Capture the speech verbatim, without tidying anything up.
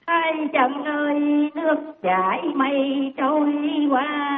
hai chân ơi nước chảy mây trôi qua,